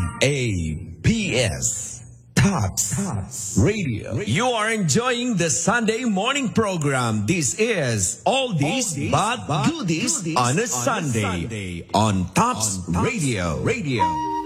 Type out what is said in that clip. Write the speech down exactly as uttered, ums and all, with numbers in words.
A P S Tots Radio. You are enjoying the Sunday morning program. This is All This But Goodies on a Sunday on Tots Radio. Radio.